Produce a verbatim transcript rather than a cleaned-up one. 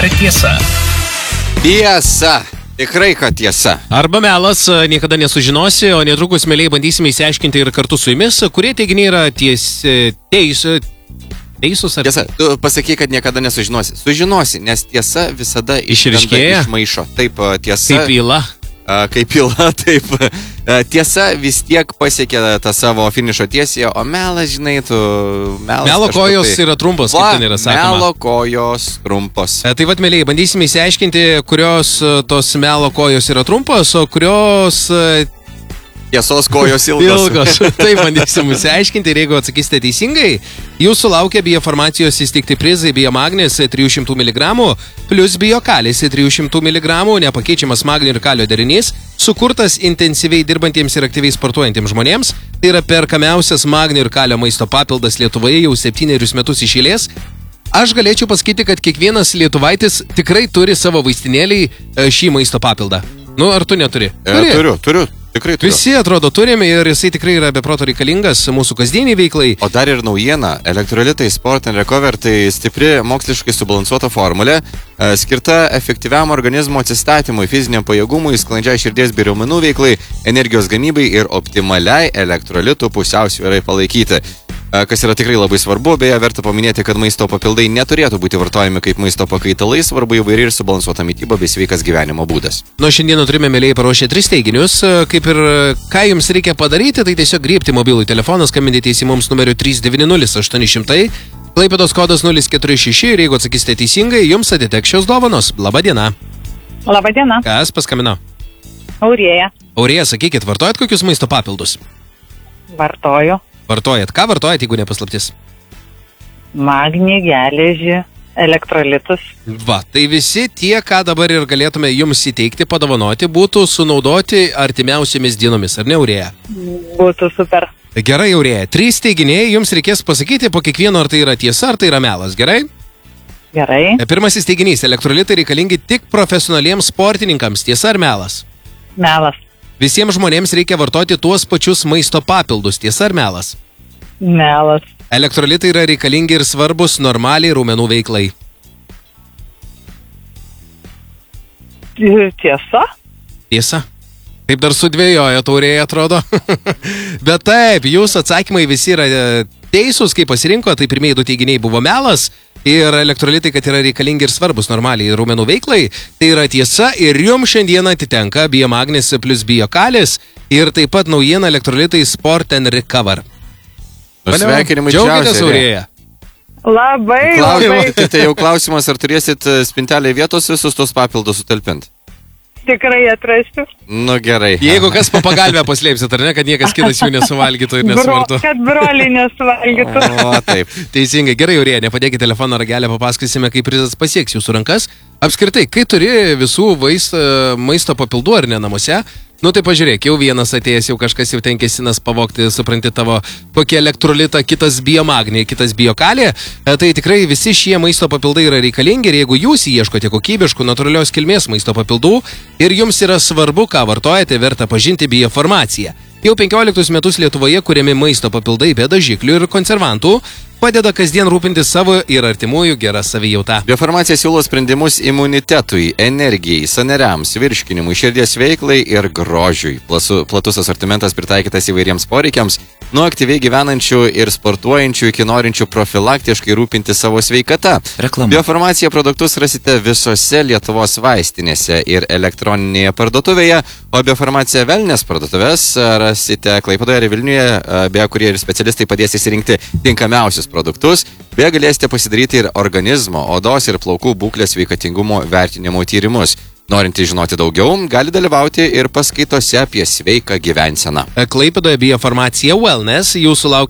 ar tiesa? Tiesa. Tikrai, kad tiesa. Arba melas, niekada nesužinosi, o netrukus mieliai bandysime išsiaiškinti ir kartu su jumis, kurie teiginiai yra ties, teis, teisus ar... Tiesa, tu pasakai, kad niekada nesužinosi. Sužinosi, nes tiesa visada išryškėja iš maišo. Taip, tiesa... Kaip yla. Kaip yla, taip. Tiesa vis tiek pasiekė tą savo finišo tiesiją, o melas, žinai, tu... Melas Melo kojos tai... yra trumpos, Va, kaip ten yra sakoma. Melo kojos trumpos. E, tai vat, mėlyje, bandysime įsiaiškinti, kurios tos melo kojos yra trumpos, o kurios... Tiesos kojos ilgos. Ilgos. Tai bandysim įsiaiškinti ir jeigu atsakysite teisingai, jūsų laukia biofarmacijos įsteigti prizai Biomagnis trijų šimtų miligramų plus Biokalis trijų šimtų miligramų, nepakeičiamas magnio ir kalio derinys, sukurtas intensyviai dirbantiems ir aktyviai sportuojantiems žmonėms. Tai yra perkamiausias magnio ir kalio maisto papildas Lietuvoje jau septynerius metus iš eilės. Aš galėčiau pasakyti, kad kiekvienas lietuvaitis tikrai turi savo vaistinėliai šį maisto papildą. Nu, ar tu neturi? Turi. E, turiu, turiu. Tikrai turiu. Visi, atrodo, turime ir jisai tikrai yra beproto reikalingas mūsų kasdieniai veiklai. O dar ir naujiena, elektrolitai Sport and Recover tai stipri moksliškai subalansuota formulė, skirta efektyviam organizmo atsistatymui, fiziniam pajėgumui, sklandžiai širdies bei raumenų veiklai, energijos gamybai ir optimaliai elektrolitų pusiausvyrai palaikyti. Kas yra tikrai labai svarbu, beje, verta paminėti, kad maisto papildai neturėtų būti vartojami kaip maisto pakaitalai, svarbu įvairi ir subalansuota mityba bei sveikas gyvenimo būdas. Nuo šiandieną turime mėlyje paruošę tris teiginius, kaip ir ką jums reikia padaryti, tai tiesiog griebti mobilų telefoną, skambinti į mums numeriu trys devyni nulis aštuoni šimtai, Klaipėdos kodas nulis keturi šeši ir jeigu atsakysite teisingai, jums atiteks šios dovanos. Labą dieną. Labą dieną. Kas paskambino? Aurėja. Aurėja, sakykit, vartojat kokius maisto papildus? Vartoju. Vartojat. Ką vartojat, jeigu nepaslaptis? Magnį, geležį, elektrolitus. Va, tai visi tie, ką dabar ir galėtume jums įteikti, padovanoti, būtų sunaudoti artimiausiomis dienomis, ar ne, Aurėja? Būtų super. Gerai, Aurėja. Trys teiginiai, jums reikės pasakyti po kiekvieno, ar tai yra tiesa, ar tai yra melas, gerai? Gerai. Pirmasis teiginys. Elektrolitai reikalingi tik profesionaliems sportininkams, tiesa ar melas? Melas. Visiems žmonėms reikia vartoti tuos pačius maisto papildus, tiesa ar melas? Melas. Elektrolitai yra reikalingi ir svarbus normaliai raumenų veiklai. Tiesa? Tiesa. Taip dar sudvėjojo taurėje, atrodo. Bet taip, jūsų atsakymai visi yra teisūs, kaip pasirinko, tai pirmieji du teiginiai buvo melas ir elektrolitai, kad yra reikalingi ir svarbus normaliai raumenų veiklai. Tai yra tiesa ir jums šiandieną atitenka Biomagnis plus Biokalis ir taip pat naujiena elektrolitai Sport and Recover. Sveikinimai džiaugiatės, Aurėja. Labai, labai. Tai jau klausimas, ar turėsit spintelėje vietos visus tos papildus sutalpinti? Tikrai atrasiu. Nu gerai. Jeigu kas po pagalbę paslėpsit, ar ne, kad niekas kitas jų nesuvalgytų ir nesvartų. Bro, kad broliai nesuvalgytų. O, taip. Teisingai. Gerai, Aurėja, nepadėkite telefono ragelę, papasakysime, kaip prizas pasieks jūsų rankas. Apskritai, kai turi visų vaist, maisto papildų ar ne namuose, nu tai pažiūrėk, jau vienas atėjęs, jau kažkas jau ten kėsinas pavogti, supranti tavo kokį elektrolitą, kitas Biomagnį, kitas Biokalį, tai tikrai visi šie maisto papildai yra reikalingi ir jeigu jūs ieškote kokybiškų, natūralios kilmės maisto papildų ir jums yra svarbu, ką vartojate, verta pažinti biofarmaciją. Jau penkioliktus metus Lietuvoje kuriami maisto papildai be dažiklių ir konservantų, padeda kasdien rūpintis savo ir artimųjų gerą savijautą. Biofarmacija siūlo sprendimus imunitetui, energijai, sąnariams, virškinimui, širdies veiklai ir grožiui. Plasu, platus asortimentas pritaikytas įvairiems poreikiams, nuo aktyviai gyvenančių ir sportuojančių iki norinčių profilaktiškai rūpinti savo sveikata. Reklama. Biofarmacija produktus rasite visose Lietuvos vaistinėse ir elektroninėje parduotuvėje, o Biofarmacija Velnes parduotuvės rasite Klaipėdoje ir Vilniuje, beje, kurie ir specialistai padės įsirinkti tinkamiausius produktus, beje galėsite pasidaryti ir organizmo, odos ir plaukų būklės sveikatingumo vertinimo tyrimus. Norintys žinoti daugiau, gali dalyvauti ir paskaitose apie sveiką gyvenseną. Klaipėdoje Biofarmacija Wellness jūsų laukia